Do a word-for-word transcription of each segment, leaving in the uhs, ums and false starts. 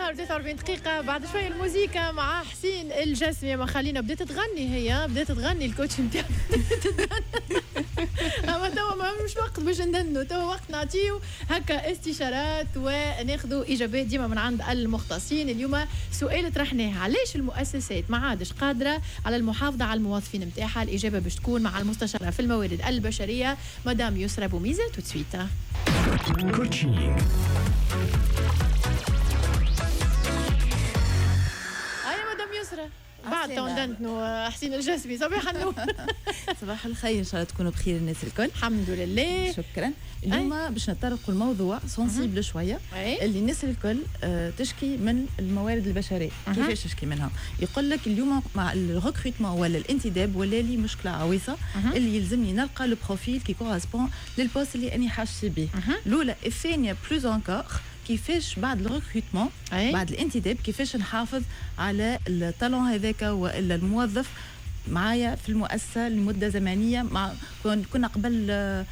النهار ثلاثة وأربعين دقيقة بعد شوية الموسيقى مع حسين الجسمي. ما خلينا بدأت تغني هي بدأت تغني الكوتش نتاعها اما توا ما مش وقت باش ندندو، توا وقت نعطيو هكا استشارات وناخذوا اجابات ديما من عند المختصين. اليوم سؤال طرحناه، علاش المؤسسات ما عادش قادره على المحافظه على الموظفين نتاعها؟ الاجابه باش تكون مع المستشاره في الموارد البشريه مدام يسرى بوميزه. توتسويتا كوتشينغ. هيا مدام يسرى بعد توندنتنو حسين الجسمي. صباح النور. صباح الخير، ان شاء الله تكونوا بخير الناس الكل. الحمد لله. شكرا. اليوم باش نتطرقوا الموضوع سونسيبل شويه اللي الناس الكل تشكي من الموارد البشريه. كيفاش تشكي منها؟ يقول لك اليوم مع الريكروتمون ولا الانتداب ولا لي مشكله عويصه اللي يلزمني نلقى لو بروفيل كي كورسبون للبوست اللي اني حاجتي به. الاولى الثانيه بلوز انكور كيفاش بعد الريكروتمون بعد الانتداب كيفاش نحافظ على الطالون هذاك والا الموظف معايا في المؤسسه لمده زمنيه. مع كنا قبل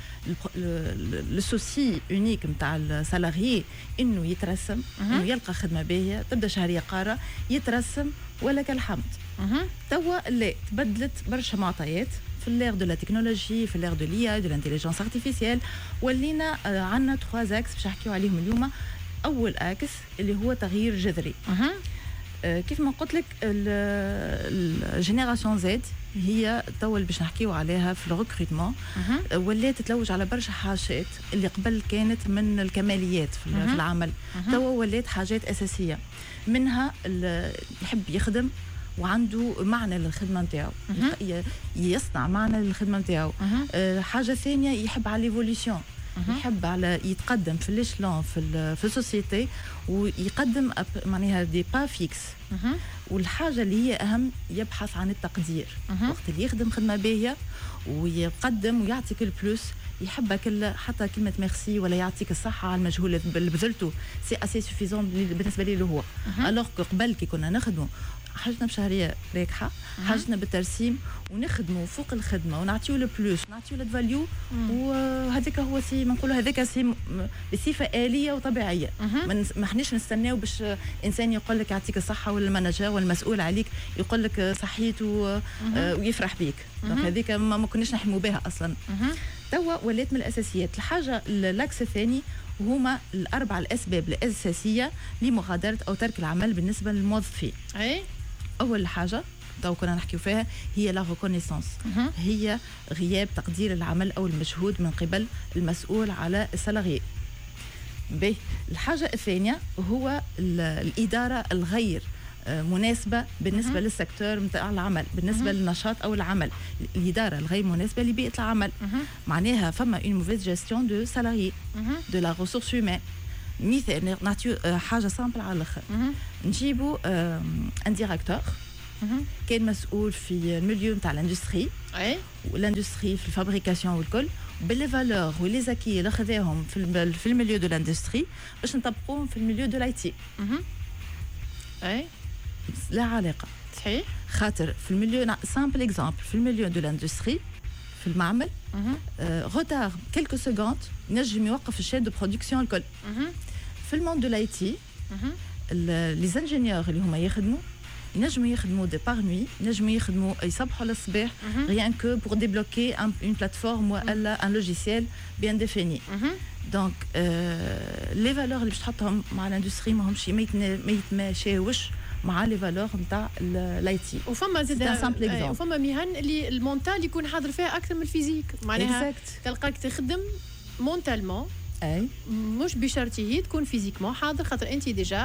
السوسي اونيك نتاع السالاريي انه يترسم انه يلقى خدمه باهيه تبدا شهريه قاره يترسم ولك الحمد. توا لا تبدلت برشا معطيات في l'ère de la technologie في l'ère de l'I A de l'intelligence artificielle. ولينا عندنا ثلاثة اكس باش نحكيو عليهم اليوم. اول اكس اللي هو تغيير جذري. أه كيف ما قلت لك الجينيراسيون زد هي توا اللي باش نحكيو عليها في الريكروتمون. أه ولات تتلوج على برشا حاجات اللي قبل كانت من الكماليات في, في العمل. توا ولات حاجات اساسيه، منها يحب يخدم وعنده معنى للخدمه نتاعو، يصنع معنى للخدمه نتاعو. أه حاجه ثانيه يحب على ليفوليسيون، يحب على يتقدم في ليشلون في في السوسيتي ويقدم معناها دي با فيكس. والحاجه اللي هي اهم يبحث عن التقدير. وقت اللي يخدم خدمه باهيه ويقدم ويعطيك البلوس يحبك حتى كلمه ميرسي ولا يعطيك الصحه على المجهود اللي بذلته سي اسي سوفيزون بالنسبه لي هو. الوغ قبل كي كنا نخدموا حاجتنا بشهريه راكحه، حاجتنا بالترسيم ونخدموا فوق الخدمه ونعطيو البلوس نعطيو الفاليو. وهذاك هو سي ما نقولوا هذاك سي بصفه آلية وطبيعيه. ما احناش نستناو باش انسان يقول لك يعطيك الصحه ولا المانجر ولا المسؤول عليك يقول لك صحيت ويفرح بيك. هذيك ما كناش نحلموا بها اصلا. توا ولات من الاساسيات. الحاجه الاكس الثاني هما الاربع الاسباب الاساسيه لمغادره او ترك العمل بالنسبه للموظفين. اي اول حاجه تو كنا نحكيو فيها هي لا ريكونيسانس، هي غياب تقدير العمل او المجهود من قبل المسؤول على السالاري. به الحاجه الثانيه هو الاداره الغير مناسبه بالنسبه للسيكتور نتاع العمل، بالنسبه للنشاط او العمل. الاداره الغير مناسبه لبيئه العمل معناها فما اون موفيز جيستيون دو سالاري دو لا ريسورس هيومان. مثال نعطيو حاجه سامبل على الاخر. نجيبوا ان ديريكتور كان مسؤول في الميليو نتاع الاندستري والاندستري في الفابريكاسيون والكل باللي فالور ولي زاكي اللي خذاهم في في الميليو دو الاندستري باش نطبقوهم في الميليو دو لاي تي. اي لا علاقه. صحيح. خاطر في الميليو سامبل اكزامبل في الميليو دو الاندستري في المعمل روتار كيلكو سكوند نجم يوقف الشين دو برودكسيون الكل. في الموند دو لاي تي لي زانجينيور اللي هما يخدموا ينجموا يخدموا دي بار نوي، ينجموا يخدموا يصبحوا للصباح rien que pour débloquer une plateforme ولا ان لوجيسيال بيان ديفيني. دونك لي فالور اللي باش تحطهم مع الاندستري ماهمش ما يتماشاوش مع لي فالور نتاع الاي تي. وفما زاد وفما مهن اللي المونتال يكون حاضر فيها اكثر من الفيزيك. معناها تلقاك تخدم مونتالمون اي مش بشرط هي تكون فيزيكمون حاضر، خاطر انت ديجا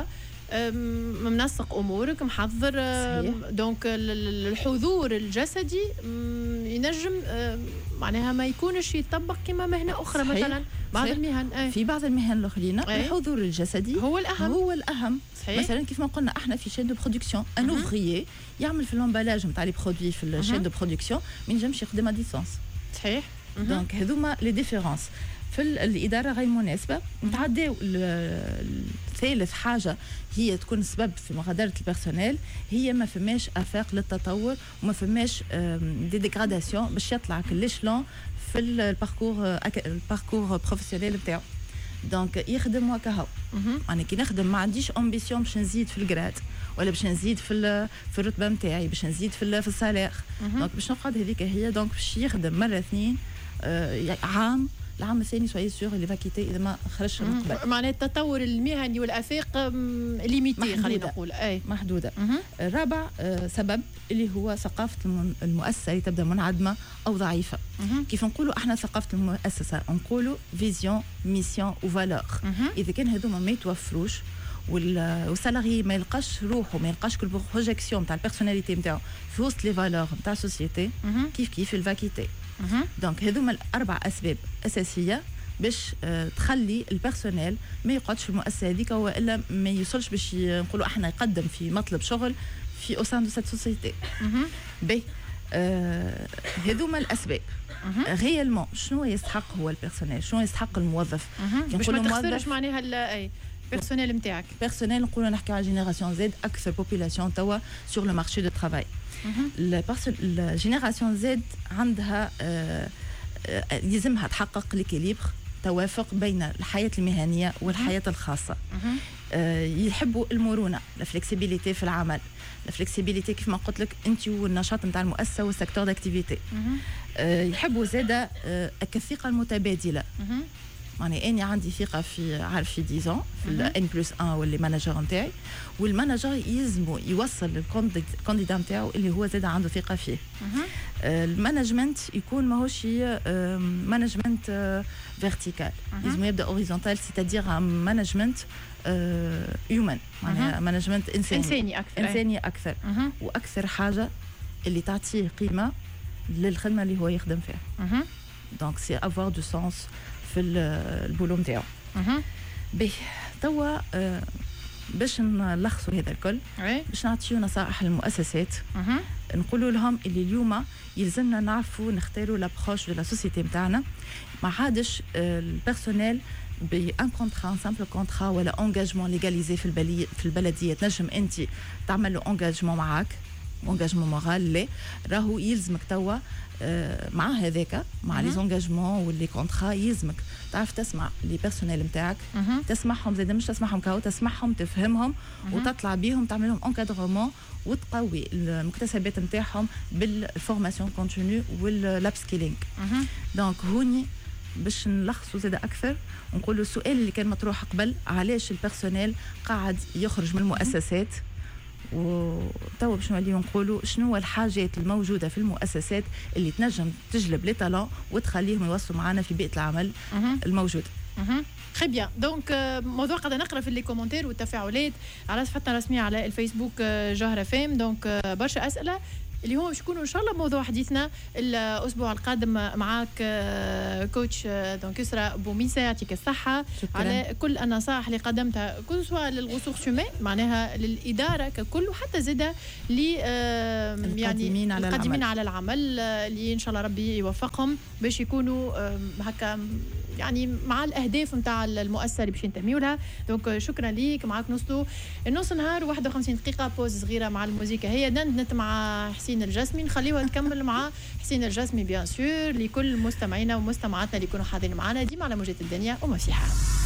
منسق امورك محضر. دونك الحضور الجسدي ينجم معناها ما يكونش يطبق كما مهنه اخرى. صحيح. مثلا بعض صحيح. المهن أي. في بعض المهن الاخرين الحضور الجسدي هو الاهم هو الاهم. صحيح. مثلا كيف ما قلنا احنا في شين دو برودكسيون ان اوفريي يعمل في الامبالاج نتاع لي برودوي في الشين دو برودكسيون ما ينجمش يخدم ا ديستانس. صحيح. دونك هذوما لي ديفيرونس في الاداره غير مناسبه. نتعداو ثالث حاجه هي تكون سبب في مغادره البيرسونيل، هي ما فماش افاق للتطور وما فماش دي ديغراداسيون باش يطلع كليشلون في الباركور الباركور بروفيسيونيل نتاعو. دونك يخدم وكهو انا كي نخدم ما عنديش امبيسيون باش نزيد في الجراد ولا باش نزيد في في الرتبه نتاعي باش نزيد في في السالير دونك باش نقعد هذيك هي دونك باش يخدم مره اثنين آه عام العام الثاني سوي سيغ اللي فاكيتي اذا ما خرجش من قبل معناها التطور المهني والافاق ليميتي خلينا نقول اي محدوده. الرابع آه سبب اللي هو ثقافه المؤسسه اللي تبدا منعدمه او ضعيفه. مه. كيف نقولوا احنا ثقافه المؤسسه نقولوا فيزيون ميسيون وفالور. اذا كان هذوما ما يتوفروش والسالاري ما يلقاش روحه ما يلقاش كل بروجيكسيون تاع البيرسوناليتي نتاعو في وسط لي فالور نتاع السوسيتي كيف كيف الفاكيتي. دونك هذوما الاربع اسباب اساسيه باش آه تخلي البيرسونيل ما يقعدش في المؤسسه هذيك والا ما يوصلش باش نقولوا احنا يقدم في مطلب شغل في او سان دو سيت سوسيتي. بي آه هذوما الاسباب. ريالمون شنو يستحق هو البيرسونيل شنو يستحق الموظف باش ما تخسرش معناها اي بيرسونيل نتاعك بيرسونيل نقولوا نحكي على جينيراسيون زد اكثر بوبولاسيون توا سور لو مارشي دو ترافاي. الجينيراسيون زد عندها آه آه يلزمها تحقق ليكيليبر توافق بين الحياه المهنيه والحياه الخاصه. آه يحبوا المرونه الفلكسيبيليتي في العمل الفلكسيبيليتي كيف ما قلت لك انت والنشاط نتاع المؤسسه والسيكتور داكتيفيتي. آه يحبوا زاده آه الثقه المتبادله. يعني أنا عندي ثقة في عارف في عشرة ans في ال N plus واحد واللي مانجر نتاعي والمانجر يلزمو يوصل للكانديدا نتاعو اللي هو زاد عنده ثقة فيه. المانجمنت يكون ماهوش مانجمنت فيرتيكال لازم يبدا اوريزونتال سيتادير مانجمنت هيومن معناها مانجمنت انساني انساني اكثر انساني اكثر واكثر حاجة اللي تعطيه قيمة للخدمة اللي هو يخدم فيها. دونك سي افوار دو سونس في البولو نتاعو. به توا آه باش نلخصوا هذا الكل باش نعطيو نصائح للمؤسسات نقولوا لهم اللي اليوم يلزمنا نعرفوا نختاروا لابروش دو لا سوسيتي نتاعنا ما عادش آه البيرسونيل بان كونترا ان سامبل كونترا ولا انجاجمون ليغاليزي في البلديه في البلديه تنجم انت تعمل له انجاجمون معاك انجاجمون مورال لا راهو يلزمك توا آه مع هذاك مع لي زونجاجمون واللي كونترا يلزمك تعرف تسمع لي بيرسونيل نتاعك تسمعهم زاد مش تسمعهم كاو تسمعهم تفهمهم وتطلع بيهم تعمل لهم انكادرمون وتقوي المكتسبات نتاعهم بالفورماسيون كونتينيو واللاب سكيلينغ. دونك هوني باش نلخصوا زاد اكثر ونقولوا السؤال اللي كان مطروح قبل علاش البيرسونيل قاعد يخرج من المؤسسات وتوا باش نوليو نقولوا شنو الحاجات الموجوده في المؤسسات اللي تنجم تجلب لي تالون وتخليهم يوصلوا معنا في بيئه العمل الموجوده. تري بيان دونك موضوع قاعده نقرا في لي كومونتير والتفاعلات على صفحتنا الرسميه على الفيسبوك جوهره فام. دونك برشا اسئله اللي هو باش يكونوا ان شاء الله موضوع حديثنا الاسبوع القادم معاك كوتش دونك يسرا بوميسا يعطيك الصحه على كل النصائح اللي قدمتها كل سواء للغسوخ شومي معناها للاداره ككل وحتى زاده ل يعني القادمين على العمل اللي ان شاء الله ربي يوفقهم باش يكونوا هكا يعني مع الاهداف نتاع المؤسسه اللي باش ينتميوا لها. دونك شكرا ليك معاك نوصلوا النص نهار واحد وخمسين دقيقه بوز صغيره مع الموسيقى هي دندنت مع حسين الجسمي نخليوها تكمل مع حسين الجسمي بيان سور لكل مستمعينا ومستمعاتنا اللي يكونوا حاضرين معنا ديما على موجات الدنيا وما في حال.